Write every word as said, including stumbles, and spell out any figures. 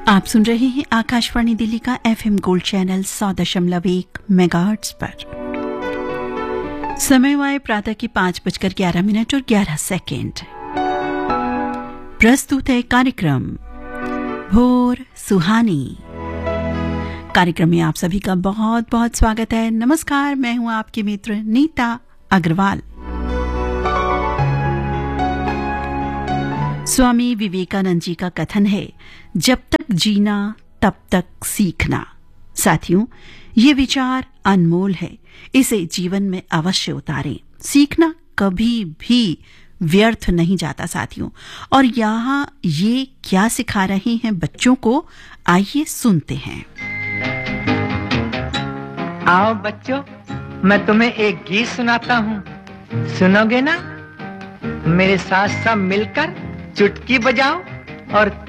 आप सुन रहे हैं आकाशवाणी दिल्ली का एफएम गोल्ड चैनल सौ दशमलव एक मेगाहर्ट्ज पर। समय हुआ है प्रातः की पांच बजकर ग्यारह मिनट और ग्यारह सेकेंड। प्रस्तुत है कार्यक्रम भोर सुहानी। कार्यक्रम में आप सभी का बहुत बहुत स्वागत है। नमस्कार, मैं हूं आपकी मित्र नीता अग्रवाल। स्वामी विवेकानंद जी का कथन है, जब तक जीना तब तक सीखना। साथियों, ये विचार अनमोल है, इसे जीवन में अवश्य उतारें। सीखना कभी भी व्यर्थ नहीं जाता साथियों। और यहाँ ये क्या सिखा रहे हैं बच्चों को, आइए सुनते हैं। आओ बच्चों, मैं तुम्हें एक गीत सुनाता हूँ, सुनोगे ना? मेरे साथ सब मिलकर चुटकी बजाओ और